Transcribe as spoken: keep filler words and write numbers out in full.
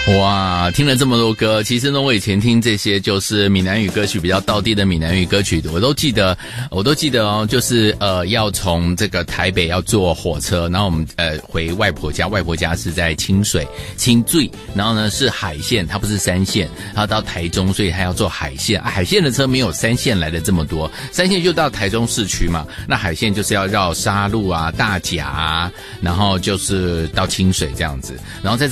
哇，听了这么多歌，其实呢，我以前听这些就是闽南语歌曲，比较道地的闽南语歌曲，我都记得，我都记得哦，就是呃，要从这个台北要坐火车，然后我们呃回外婆家，外婆家是在清水清水，然后呢是海线，它不是山线，然后到台中，所以它要坐海线，啊、海线的车没有山线来的这么多，山线就到台中市区嘛，那海线就是要绕沙鹿啊、大甲啊，然后就是到清水这样子，然后在这